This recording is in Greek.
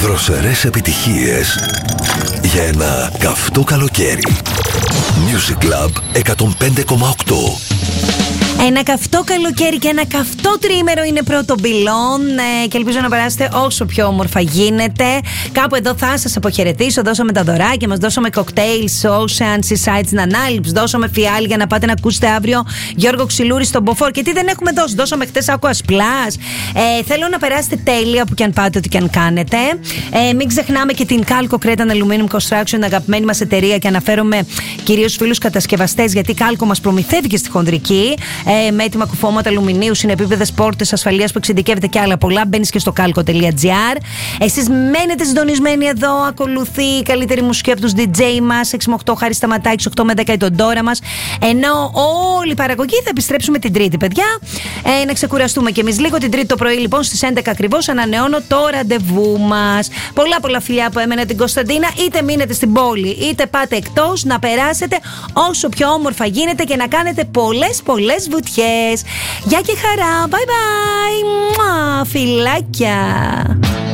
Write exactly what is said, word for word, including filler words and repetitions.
Δροσερές επιτυχίες για ένα καυτό καλοκαίρι. Music Club εκατόν πέντε κόμμα οκτώ. Ένα καυτό καλοκαίρι και ένα καυτό τριήμερο είναι πρώτο μπιλόν ε, και ελπίζω να περάσετε όσο πιο όμορφα γίνεται. Κάπου εδώ θα σας αποχαιρετήσω. Δώσαμε τα δωράκια μας, δώσαμε cocktails, Ocean, Seaside στην Ανάληψη, δώσαμε φιάλ για να πάτε να ακούσετε αύριο Γιώργο Ξυλούρη στον Μποφόρ. Και τι δεν έχουμε δώσει, δώσαμε χτες Aqua Splash. Ε, θέλω να περάσετε τέλεια που κι αν πάτε, ό,τι κι αν κάνετε. Ε, μην ξεχνάμε και την Calco Cretan Aluminium Construction, αγαπημένη μας εταιρεία, και αναφέρομαι κυρίως φίλους κατασκευαστές, γιατί η Calco μας προμηθεύει και στη χονδρική. Ε, με έτοιμα κουφώματα αλουμινίου, συνεπίπεδες πόρτες ασφαλείας που εξειδικεύεται και άλλα πολλά. Μπαίνεις και στο calco τελεία gr. Εσείς μένετε συντονισμένοι εδώ. Ακολουθεί η καλύτερη μουσική από τους ντι τζέι μας. έξι με οκτώ Χάρη Σταματάκης, οκτώ με δέκα η τον Ντόρα μας. Ενώ όλη η παραγωγή θα επιστρέψουμε την Τρίτη, παιδιά. Ε, να ξεκουραστούμε κι εμείς λίγο την Τρίτη το πρωί, λοιπόν, στις έντεκα ακριβώς. Ανανεώνω το ραντεβού μας. Πολλά πολλά φιλιά που έμενα την Κωνσταντίνα. Είτε μείνετε στην πόλη, είτε πάτε εκτός. Να περάσετε όσο πιο όμορφα γίνεται και να κάνετε πολλές πολλές βουτιές. Γεια και χαρά, bye bye, φιλάκια.